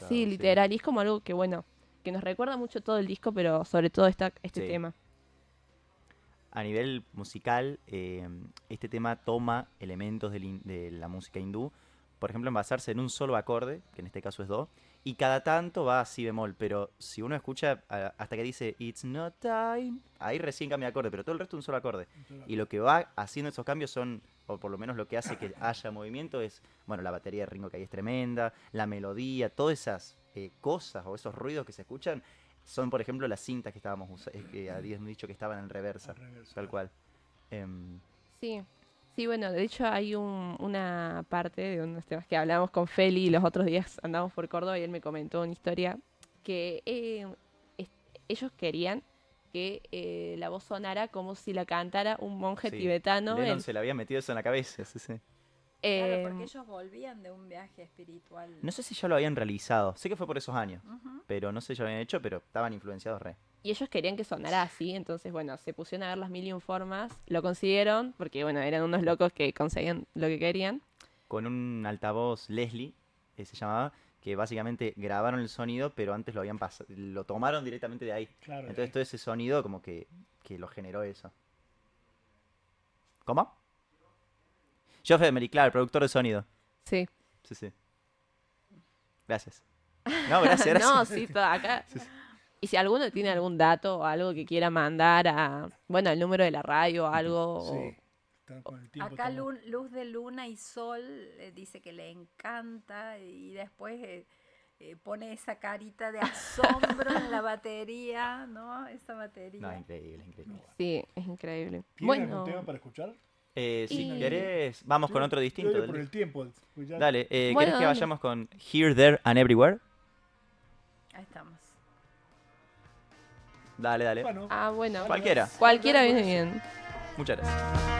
Sí, literal. Y es como algo que, bueno, que nos recuerda mucho todo el disco, pero sobre todo este Sí. tema. A nivel musical, este tema toma elementos de la música hindú, por ejemplo, en basarse en un solo acorde, que en este caso es do, y cada tanto va a si bemol, pero si uno escucha hasta que dice It's not time, ahí recién cambia de acorde, pero todo el resto es un solo acorde. Y lo que va haciendo esos cambios son, o por lo menos lo que hace que haya movimiento es, bueno, la batería de Ringo que ahí es tremenda, la melodía, todas esas cosas o esos ruidos que se escuchan son, por ejemplo, las cintas que estábamos que habíamos dicho que estaban en reversa, tal cual. Em, Sí. Sí, bueno, de hecho hay una parte de unos temas que hablamos con Feli y los otros días andamos por Córdoba y él me comentó una historia que es- ellos querían que la voz sonara como si la cantara un monje sí, tibetano Lennon se le había metido eso en la cabeza, sí, sí. Claro, porque em, ellos volvían de un viaje espiritual. No sé si ya lo habían realizado, sé que fue por esos años, Ujú. pero no sé si ya lo habían hecho, pero estaban influenciados re. y ellos querían que sonara así, entonces bueno, se pusieron a ver las mil y un formas, lo consiguieron, porque bueno, eran unos locos que conseguían lo que querían. Con un altavoz Leslie, se llamaba, que básicamente grabaron el sonido, pero antes lo habían pasado, lo tomaron directamente de ahí. Claro, Entonces todo ese sonido como que lo generó eso. ¿Cómo? Geoff Emery, claro, el productor de sonido. Sí. Sí, sí. Gracias. No, gracias, No, gracias. sí, todo acá. Sí, sí. Y si alguno tiene algún dato o algo que quiera mandar a, bueno, el número de la radio o algo, sí. Con el tiempo Acá estamos- Luz de Luna y Sol dice que le encanta y después pone esa carita de asombro en la batería, ¿no? Esa No, batería. increíble, increíble. sí, es increíble. ¿Tienen algún Bueno, tema para escuchar? Si Y- querés, vamos con otro Yo distinto. diría por el tiempo. Pues ya- Dale, ¿querés bueno, que dale. vayamos con Here, There and Everywhere? Ahí estamos. Dale, dale. Bueno, Ah, bueno. Cualquiera. Cualquiera Dale, viene por eso. bien. Muchas gracias.